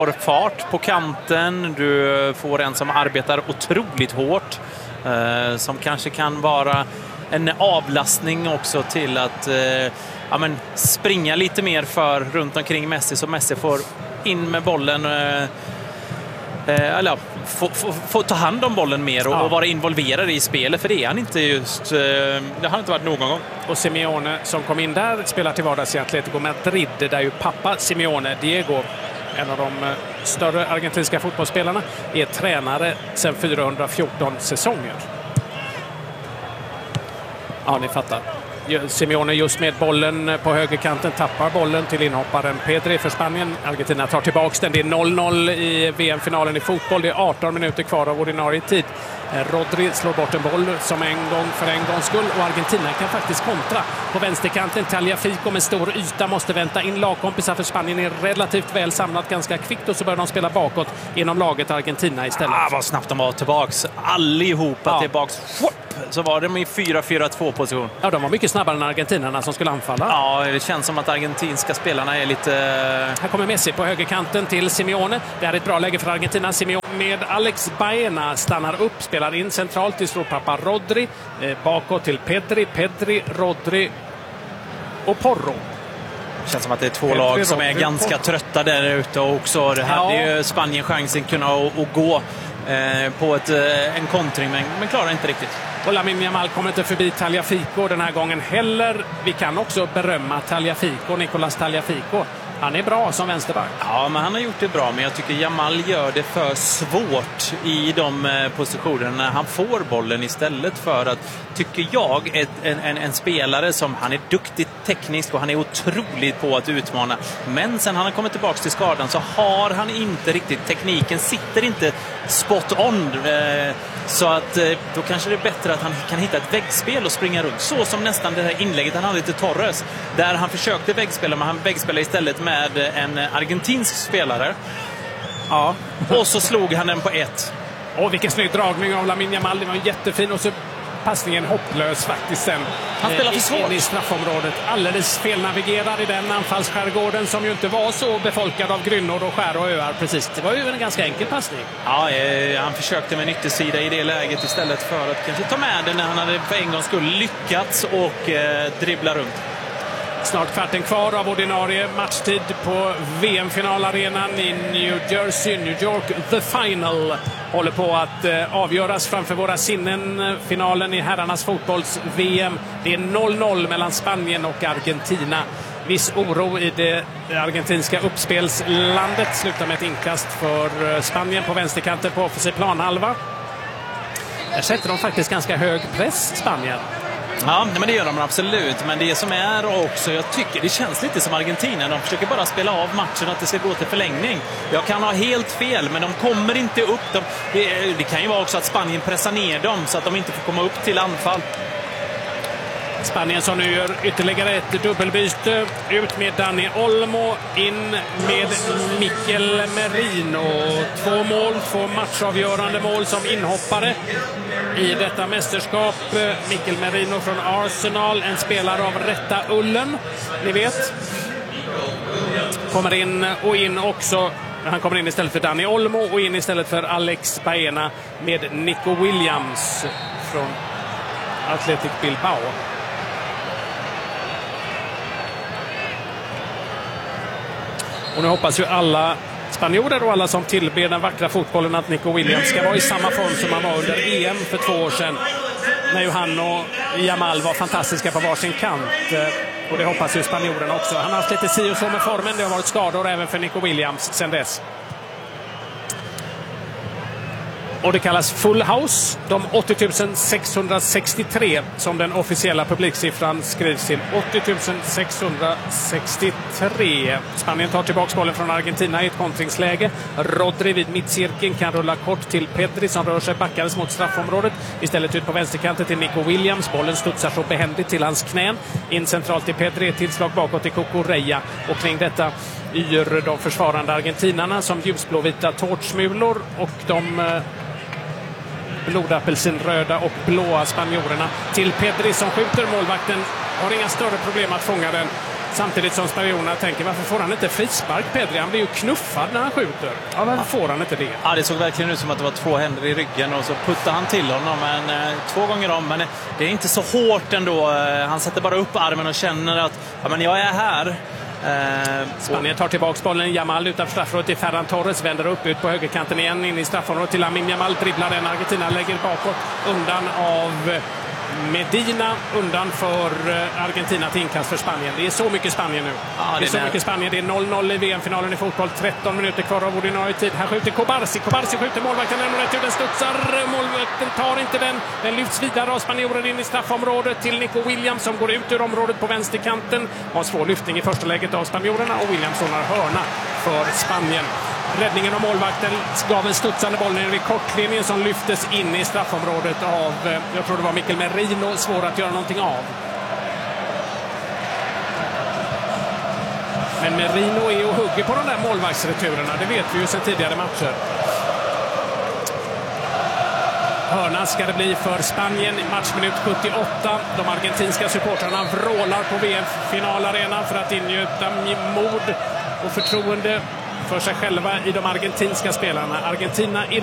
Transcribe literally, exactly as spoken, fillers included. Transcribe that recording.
får fart på kanten, du får en som arbetar otroligt hårt, eh, som kanske kan vara en avlastning också till att eh, ja, men springa lite mer för runt omkring Messi, så Messi får in med bollen, eh, eller ja, få, få, få ta hand om bollen mer och, ja. och vara involverad i spelet, för det är han inte just, eh, det har inte varit någon gång. Och Simeone som kom in där spelar till vardags i Atletico Madrid, där ju pappa Simeone, Diego, en av de större argentinska fotbollsspelarna, är tränare sedan fyrahundrafjorton säsonger. Ja, ni fattar. Simeone just med bollen på högerkanten, tappar bollen till inhopparen Pedri för Spanien. Argentina tar tillbaka den. Det är noll noll i V M-finalen i fotboll. Det är arton minuter kvar av ordinarie tid. Rodri slår bort en boll som en gång för en gångs skull, och Argentina kan faktiskt kontra. På vänsterkanten Tagliafico med stor yta måste vänta in lagkompisar, för Spanien är relativt väl samlat ganska kvickt, och så börjar de spela bakåt inom laget Argentina istället. Ah, vad snabbt de var tillbaks. Allihopa ja. tillbaks. Så var de i fyra fyra två position. Ja, de var mycket snabbare än argentinarna som skulle anfalla. Ja, det känns som att argentinska spelarna är lite... Här kommer Messi på högerkanten till Simeone. Det är ett bra läge för Argentina. Simeone med Alex Baena stannar upp, spelar in centralt till storpappa Rodri. Eh, bakåt till Pedri, Pedri, Rodri och Porro. Det känns som att det är två Pedri, lag som Rodri, är ganska Porro. trötta där ute också. Det hade ja. ju Spanien chansen kunna att, att gå eh, på ett, en kontring, men, men klarar inte riktigt. Och Lamine Yamal kommer inte förbi Tagliafico den här gången heller. Vi kan också berömma Tagliafico, Nicolas Tagliafico. Han är bra som vänsterback. Ja, men han har gjort det bra, men jag tycker Yamal gör det för svårt i de positionerna när han får bollen, istället för att, tycker jag, ett, en, en, en spelare som, han är duktig tekniskt och han är otroligt på att utmana, men sen han har kommit tillbaka till skadan så har han inte riktigt, tekniken sitter inte spot on, så att då kanske det är bättre att han kan hitta ett väggspel och springa runt, så som nästan det här inlägget han hade till Torres, där han försökte väggspela, men han väggspelade istället med med en argentinsk spelare. Ja. Och så slog han den på ett. Och vilken snygg dragning av Lamine Yamal. Det var jättefin, och så passningen hopplös faktiskt sen. Han spelar för svårt i straffområdet. Alldeles felnavigerad i den anfallsskärgården som ju inte var så befolkad av grynnor och skär och öar precis. Det var ju en ganska enkel passning. Ja, eh, han försökte med en yttersida i det läget istället för att kanske ta med den när han hade för en gång skulle lyckats och eh, dribbla runt. Snart kvarten kvar av ordinarie matchtid på V M-finalarenan i New Jersey, New York. The Final håller på att eh, avgöras framför våra sinnen. Finalen i herrarnas fotbolls-V M. Det är noll noll mellan Spanien och Argentina. Viss oro i det argentinska uppspelslandet. Slutar med ett inkast för Spanien på vänsterkanten på offensiv planhalva. Där sätter de faktiskt ganska hög press, Spanien. Ja, men det gör de absolut. Men det som är också, jag tycker det känns lite som Argentina. De försöker bara spela av matchen, att det ska gå till förlängning. Jag kan ha helt fel, men de kommer inte upp. De, det, det kan ju vara också att Spanien pressar ner dem så att de inte får komma upp till anfall. Spanien som nu gör ytterligare ett dubbelbyte. Ut med Dani Olmo, in med Mikel Merino. Två mål, två matchavgörande mål som inhoppare i detta mästerskap. Mikel Merino från Arsenal, en spelare av rätta ullen, ni vet. Kommer in och in också. Han kommer in istället för Dani Olmo och in istället för Alex Baena med Nico Williams från Athletic Bilbao. Och nu hoppas ju alla spanjorer och alla som tillber den vackra fotbollen att Nico Williams ska vara i samma form som han var under E M för två år sedan, när ju han och Yamal var fantastiska på varsin kant. Och det hoppas ju spanjorerna också. Han har haft lite si och så med formen. Det har varit skador även för Nico Williams sedan dess. Och det kallas Full House. De åttio tusen sexhundrasextiotre som den officiella publiksiffran skrivs till. åttio tusen sexhundrasextiotre. Spanien tar tillbaka bollen från Argentina i ett kontringsläge. Rodri vid mittcirkeln kan rulla kort till Pedri som rör sig backades mot straffområdet. Istället ut på vänsterkanten till Nico Williams. Bollen studsar så behändigt till hans knän. In centralt till Pedri. Ett tillslag bakåt till Cucurella. Och kring detta yr de försvarande argentinarna som ljusblåvita tårtsmulor, och de blodapelsinröda och blåa spanjorerna till Pedri som skjuter. Målvakten har inga större problem att fånga den. Samtidigt som spanjorerna tänker, varför får han inte frispark, Pedri? Han blir ju knuffad när han skjuter. Ja, varför får han inte det? Ja, det såg verkligen ut som att det var två händer i ryggen och så puttade han till honom men, eh, två gånger om. Men det är inte så hårt ändå. Han sätter bara upp armen och känner att ja, men jag är här. Eh, Spanien tar tillbaka bollen. Jamal utanför straffområdet till Ferran Torres. Vänder upp ut på högerkanten igen in i straffområdet till Lamine Yamal. Dribblar den. Argentina lägger bakåt undan av Medina, undan för Argentina till inkast för Spanien. Det är så mycket Spanien nu. Ja, det, det är så är... mycket Spanien. Det är noll noll i V M-finalen i fotboll. tretton minuter kvar av ordinarie tid. Här skjuter Kobarsi. Kobarsi skjuter målvakten. Den studsar. Målvakten tar inte den. Den lyfts vidare av spanjoren in i straffområdet till Nico Williams som går ut ur området på vänsterkanten. Har svår lyftning i första läget av spanjorerna och Williams har hörna för Spanien. Räddningen av målvakten gav en studsande boll ner vid kortlinjen som lyftes in i straffområdet av, jag tror det var Mikel Merino, svår att göra någonting av. Men Merino är och hugger på de där målvaktsreturerna, det vet vi ju sedan tidigare matcher. Hörna ska det bli för Spanien, matchminut sjuttioåtta. De argentinska supportrarna vrålar på V M-finalarena för att ingjuta mod och förtroende för sig själva i de argentinska spelarna. Argentina